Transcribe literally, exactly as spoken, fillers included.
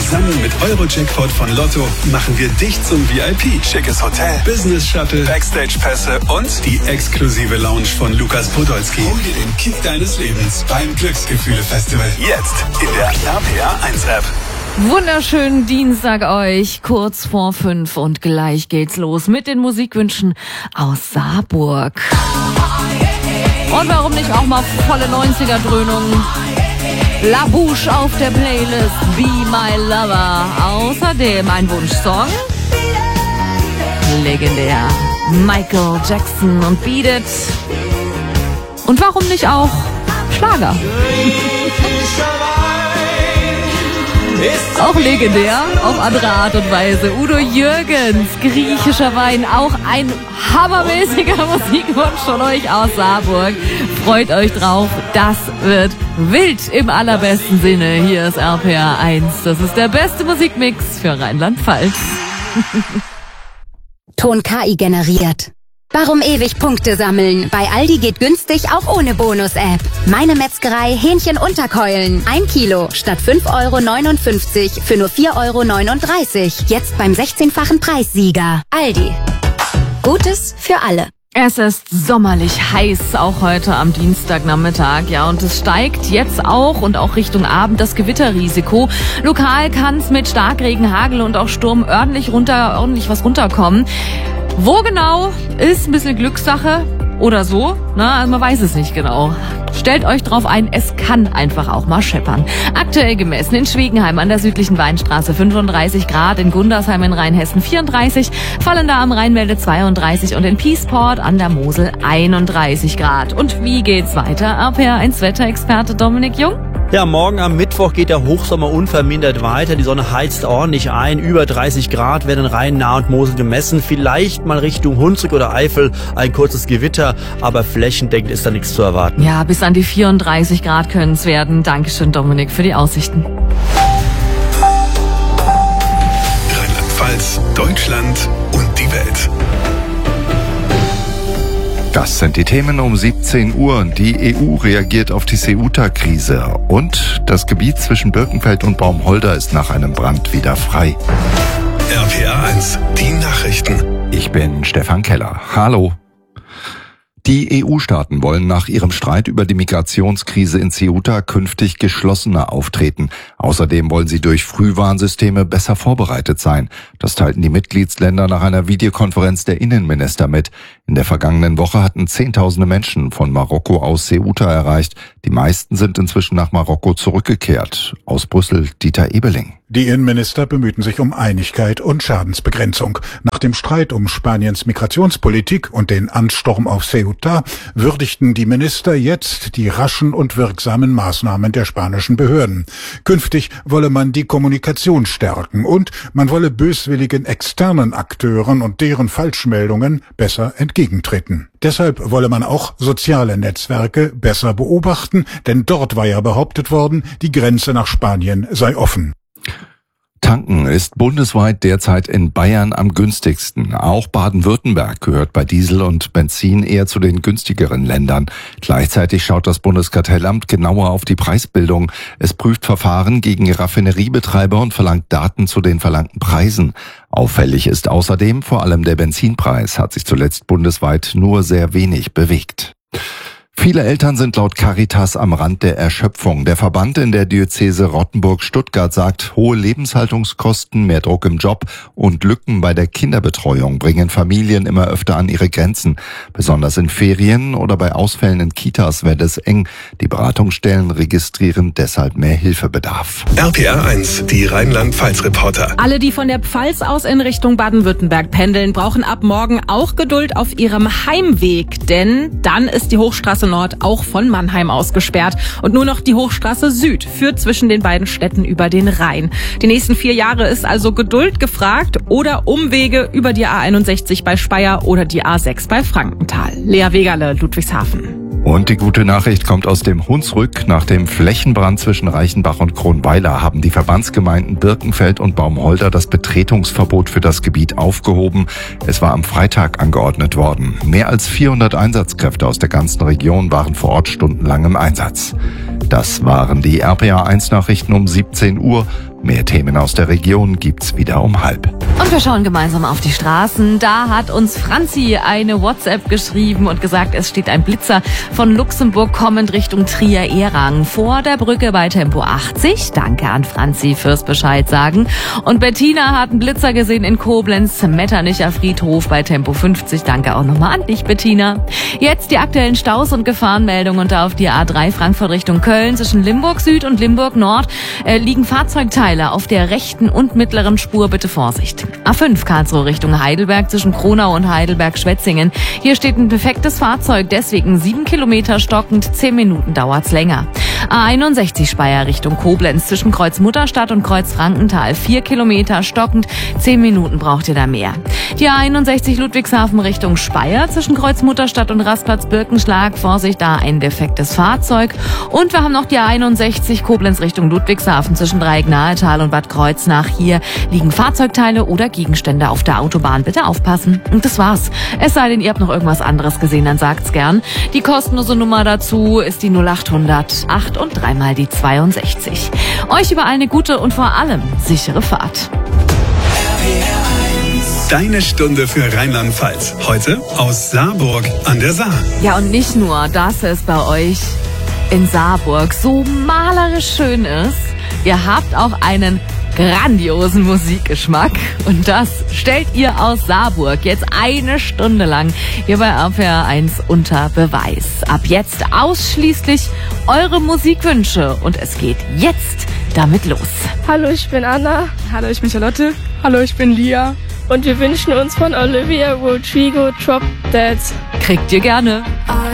Zusammen mit Euro-Jackpot von Lotto machen wir dich zum V I P. Schickes Hotel, Business Shuttle, Backstage-Pässe und die exklusive Lounge von Lukas Podolski. Hol dir den Kick deines Lebens beim Glücksgefühle-Festival. Jetzt in der R P R eins App. Wunderschönen Dienstag euch, kurz vor fünf und gleich geht's los mit den Musikwünschen aus Saarburg. Und warum nicht auch mal volle neunziger-Dröhnung? La Bouche auf der Playlist, Be My Lover. Außerdem ein Wunschsong. Legendär. Michael Jackson und Beat It. Und warum nicht auch Schlager? Auch legendär, auf andere Art und Weise. Udo Jürgens, griechischer Wein, auch ein hammermäßiger Musikwunsch von euch aus Saarburg. Freut euch drauf, das wird wild im allerbesten Sinne. Hier ist R P R eins, das ist der beste Musikmix für Rheinland-Pfalz. Ton K I generiert. Warum ewig Punkte sammeln? Bei Aldi geht günstig auch ohne Bonus-App. Meine Metzgerei Hähnchen Unterkeulen. Ein Kilo statt fünf Euro neunundfünfzig für nur vier Euro neununddreißig. Jetzt beim sechzehnfachen Preissieger. Aldi. Gutes für alle. Es ist sommerlich heiß, auch heute am Dienstagnachmittag, ja, und es steigt jetzt auch und auch Richtung Abend das Gewitterrisiko. Lokal kann es mit Starkregen, Hagel und auch Sturm ordentlich runter, ordentlich was runterkommen. Wo genau, ist ein bisschen Glückssache oder so, na, also man weiß es nicht genau. Stellt euch drauf ein, es kann einfach auch mal scheppern. Aktuell gemessen in Schwiegenheim an der südlichen Weinstraße fünfunddreißig Grad, in Gundersheim in Rheinhessen vierunddreißig, Vallendar am Rheinwälde zweiunddreißig und in Peaceport an der Mosel einunddreißig Grad. Und wie geht's weiter? R P R eins Wetterexperte Dominik Jung. Ja, morgen am Mittwoch geht der Hochsommer unvermindert weiter. Die Sonne heizt ordentlich ein. Über dreißig Grad werden in Rhein, Nahe und Mosel gemessen. Vielleicht mal Richtung Hunsrück oder Eifel ein kurzes Gewitter, aber flächendeckend ist da nichts zu erwarten. Ja, bis an die vierunddreißig Grad können es werden. Dankeschön, Dominik, für die Aussichten. Rheinland-Pfalz, Deutschland und die Welt. Das sind die Themen um siebzehn Uhr. Die E U reagiert auf die Ceuta-Krise und das Gebiet zwischen Birkenfeld und Baumholder ist nach einem Brand wieder frei. R P R eins, die Nachrichten. Ich bin Stefan Keller. Hallo. Die E U-Staaten wollen nach ihrem Streit über die Migrationskrise in Ceuta künftig geschlossener auftreten. Außerdem wollen sie durch Frühwarnsysteme besser vorbereitet sein. Das teilten die Mitgliedsländer nach einer Videokonferenz der Innenminister mit. In der vergangenen Woche hatten Zehntausende Menschen von Marokko aus Ceuta erreicht. Die meisten sind inzwischen nach Marokko zurückgekehrt. Aus Brüssel Dieter Ebeling. Die Innenminister bemühten sich um Einigkeit und Schadensbegrenzung. Nach dem Streit um Spaniens Migrationspolitik und den Ansturm auf Ceuta würdigten die Minister jetzt die raschen und wirksamen Maßnahmen der spanischen Behörden. Künftig wolle man die Kommunikation stärken und man wolle böswilligen externen Akteuren und deren Falschmeldungen besser entgegentreten. Deshalb wolle man auch soziale Netzwerke besser beobachten, denn dort war ja behauptet worden, die Grenze nach Spanien sei offen. Tanken ist bundesweit derzeit in Bayern am günstigsten. Auch Baden-Württemberg gehört bei Diesel und Benzin eher zu den günstigeren Ländern. Gleichzeitig schaut das Bundeskartellamt genauer auf die Preisbildung. Es prüft Verfahren gegen Raffineriebetreiber und verlangt Daten zu den verlangten Preisen. Auffällig ist außerdem, vor allem der Benzinpreis hat sich zuletzt bundesweit nur sehr wenig bewegt. Viele Eltern sind laut Caritas am Rand der Erschöpfung. Der Verband in der Diözese Rottenburg-Stuttgart sagt, hohe Lebenshaltungskosten, mehr Druck im Job und Lücken bei der Kinderbetreuung bringen Familien immer öfter an ihre Grenzen. Besonders in Ferien oder bei Ausfällen in Kitas werde es eng. Die Beratungsstellen registrieren deshalb mehr Hilfebedarf. R P R eins, die Rheinland-Pfalz-Reporter. Alle, die von der Pfalz aus in Richtung Baden-Württemberg pendeln, brauchen ab morgen auch Geduld auf ihrem Heimweg, denn dann ist die Hochstraße Nord auch von Mannheim aus gesperrt und nur noch die Hochstraße Süd führt zwischen den beiden Städten über den Rhein. Die nächsten vier Jahre ist also Geduld gefragt oder Umwege über die A einundsechzig bei Speyer oder die A sechs bei Frankenthal. Lea Wegerle, Ludwigshafen. Und die gute Nachricht kommt aus dem Hunsrück. Nach dem Flächenbrand zwischen Reichenbach und Kronweiler haben die Verbandsgemeinden Birkenfeld und Baumholder das Betretungsverbot für das Gebiet aufgehoben. Es war am Freitag angeordnet worden. Mehr als vierhundert Einsatzkräfte aus der ganzen Region waren vor Ort stundenlang im Einsatz. Das waren die R P A eins Nachrichten um siebzehn Uhr. Mehr Themen aus der Region gibt's wieder um halb. Und wir schauen gemeinsam auf die Straßen. Da hat uns Franzi eine WhatsApp geschrieben und gesagt, es steht ein Blitzer von Luxemburg kommend Richtung Trier-Ehrang vor der Brücke bei Tempo achtzig. Danke an Franzi fürs Bescheid sagen. Und Bettina hat einen Blitzer gesehen in Koblenz, Metternicher Friedhof bei Tempo fünfzig. Danke auch nochmal an dich, Bettina. Jetzt die aktuellen Staus und Gefahrenmeldungen. Und da auf die A drei Frankfurt Richtung Köln zwischen Limburg Süd und Limburg Nord äh, liegen Fahrzeugteile auf der rechten und mittleren Spur, bitte Vorsicht. A fünf Karlsruhe Richtung Heidelberg zwischen Kronau und Heidelberg-Schwetzingen. Hier steht ein defektes Fahrzeug, deswegen sieben Kilometer stockend, zehn Minuten dauert's länger. A einundsechzig Speyer Richtung Koblenz zwischen Kreuz Mutterstadt und Kreuz Frankenthal. vier Kilometer stockend, zehn Minuten braucht ihr da mehr. Die A einundsechzig Ludwigshafen Richtung Speyer zwischen Kreuz Mutterstadt und Rastplatz Birkenschlag. Vorsicht, da ein defektes Fahrzeug. Und wir haben noch die A einundsechzig Koblenz Richtung Ludwigshafen zwischen Dreieck-Nahetal und Bad Kreuznach. Hier liegen Fahrzeugteile oder Gegenstände auf der Autobahn. Bitte aufpassen. Und das war's. Es sei denn, ihr habt noch irgendwas anderes gesehen, dann sagt's gern. Die kostenlose Nummer dazu ist die null acht hundert acht und dreimal die zweiundsechzig. Euch überall eine gute und vor allem sichere Fahrt. Deine Stunde für Rheinland-Pfalz. Heute aus Saarburg an der Saar. Ja, und nicht nur, dass es bei euch in Saarburg so malerisch schön ist. Ihr habt auch einen grandiosen Musikgeschmack und das stellt ihr aus Saarburg jetzt eine Stunde lang hier bei R P R eins unter Beweis. Ab jetzt ausschließlich eure Musikwünsche und es geht jetzt damit los. Hallo, ich bin Anna. Hallo, ich bin Charlotte. Hallo, ich bin Lia. Und wir wünschen uns von Olivia Rodrigo Drop Dead. Kriegt ihr gerne.